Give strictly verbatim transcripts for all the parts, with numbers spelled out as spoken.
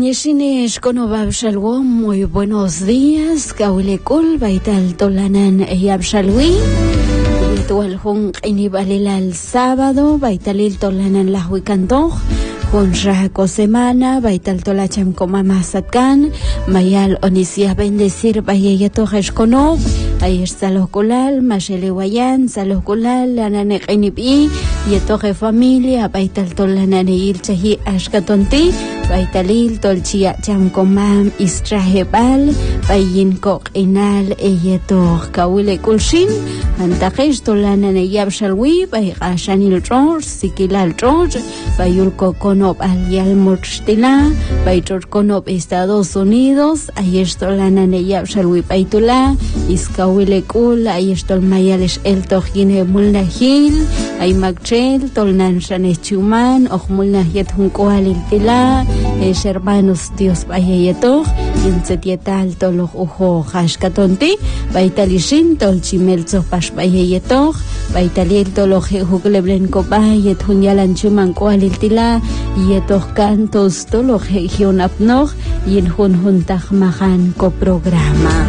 Nishinish konobabshalwo, muy buenos días. Kaulikul baital tolanan yabshalwi. Ritual hun inibalilal sábado, baitalil tolanan lahwikantoh. Con Raco Semana, Baital Tolacham Comama Satkan, Mayal Onisia Bendecir, Bayeto Rescono, ahí está los Kulal, Mashele Wayan, Salos Kulal, Anane Enibi, Yetoje Familia, Baital Tolananeil Chahi Ashkatonti, Baitalil Tolchia Cham Comam Istrahebal, Bayin Kok Inal, Eyeto Kawile Kulshin, Antakesh Tolanane Yabshalwi, Bayashanil George, Sikilal George, Bayulko Konop Alial Murchtila, Baitor Konop Estados Unidos, Ayestol Ananeyab Shalwi Paitula, Iskawile Kul, Ayestol Mayalish El Tojine Mulnahil, Aymakchel, Tolnan Shanes Chuman, Ohmulnahiet Hunkoalil Tila, Es hermanos Dios Bayeto, Insetietal Tolo Ujo Hashkatonti, Baitalishin, Tolchimelzo Pash Bayeto, Baitalil Tolo Hugleblen Kobayet Hunyalan Chuman Koalil Tila, y estos cantos tolo región apnog y en junjuntag mahan coprograma.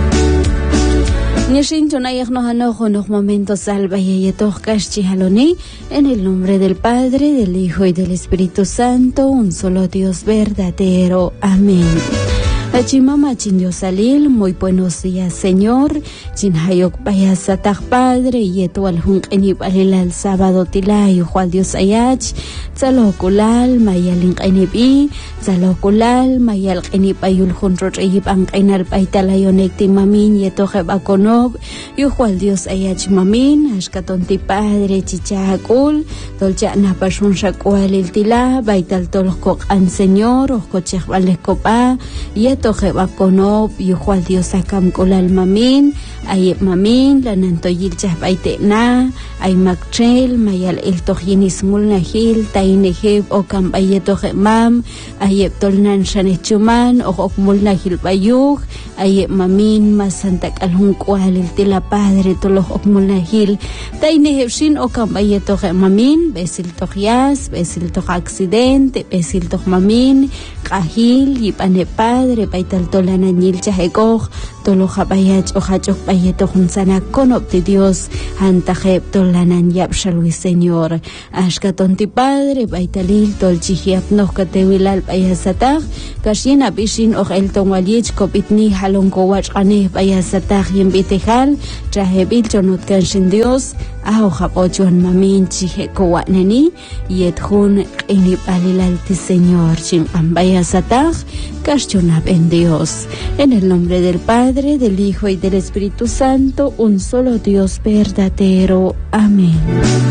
Nishin tonayag no hanojo nos momentos salva y estos cashchihaloni en el nombre del Padre, del Hijo y del Espíritu Santo, un solo Dios verdadero. Amén. Achimama Chinyosalil, muy buenos días, Señor. Chinhayok Payasatak Padre, y eto al Hunk Enibalil al sábado Tilay, Juan Dios Ayach, Tzalokulal, Mayalin Enibi, Tzalokulal, Mayal Enipayul Hunrot Eyip Ankainal Paitalayonek Timamin, y eto Jebakonob, y Juan Dios Ayach Mamin, Ashkatonti Padre, Chichakul, Dolcha Napashun Shakualil Tila, Baital Tolkok An Señor, Oskochek Valeskopa, y Toje Bakonob, Yuhual Dios Akam Kolal Mamin, Ayep Mamin, Lanantoyil Chahbaitena, Ay Makchel, Mayal El Tojinis Mulnahil, Taineheb, Okam Bayetoje Mam, Ayep Tolnan Shanechuman, Ok Mulnahil Bayuk, Ayep Mamin, Masantak Alhunkwal, El Tila Padre, Toloh Ok Mulnahil, Taineheb Shin, Okam Bayetoje Mamin, Besil Tojias, Besil Toj Accidente, Besil Toj Mamin, Kahil, Yipane Padre, Baital Tolananil Chahekoj, Toloja Bayach, Ojachok Bayeto Hunsana, Konop de Dios, Antajeb Tolanan Yapshalwi Señor, Ashkatonti Padre, Baitalil, Tolchihiap Noskatewilal Bayasatag, Kashina Bishin och El Tonwalich, Kopitni, Halonkowach Aneh Bayasatag, Yembitejal, Chahebil Chonutkanshin Dios, Ahojapochuan Mamin, Chihekowatneni, Yethun, Enipalalti Señor, Chimpan Bayasatag, Kashchonab en Dios. En el nombre del Padre, del Hijo y del Espíritu Santo, un solo Dios verdadero. Amén.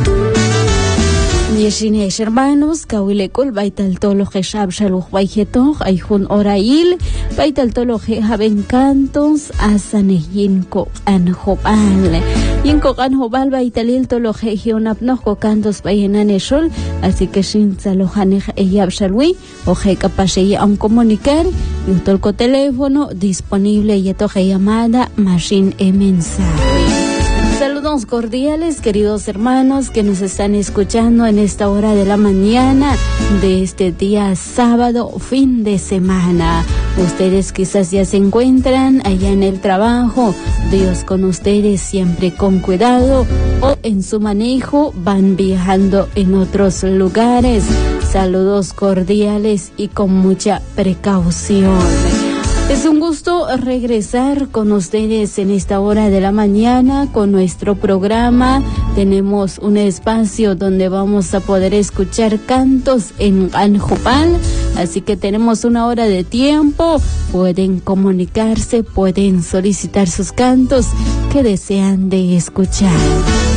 Yeshinesh hermanos, Kawilekul, Baital Tolo Jeshab Shaluch Baijeto, Ayjun Orail, Baital Tolo Jejaben Cantos, Asanehinko Anjobal. Yinko Anjobal, Baitalil Tolo Jejionapnojo Cantos Bayenaneshol, así que Shin Salohanej Eyab Shalwi, o Jekapashe a un comunicar, y un tolco teléfono disponible y etoje llamada, Machine e mensaje. Saludos cordiales, queridos hermanos que nos están escuchando en esta hora de la mañana de este día sábado, fin de semana. Ustedes quizás ya se encuentran allá en el trabajo, Dios con ustedes siempre con cuidado, o en su manejo van viajando en otros lugares. Saludos cordiales y con mucha precaución. Es un gusto regresar con ustedes en esta hora de la mañana con nuestro programa. Tenemos un espacio donde vamos a poder escuchar cantos en Anjopal, así que tenemos una hora de tiempo. Pueden comunicarse, pueden solicitar sus cantos que desean de escuchar.